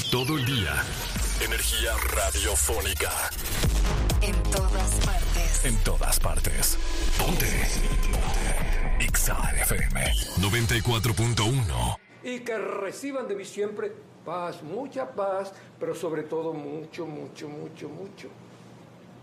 Todo el día. Energía radiofónica. En todas partes. En todas partes. Ponte. Exa FM 94.1. Y que reciban de mí siempre paz, mucha paz, pero sobre todo mucho, mucho, mucho, mucho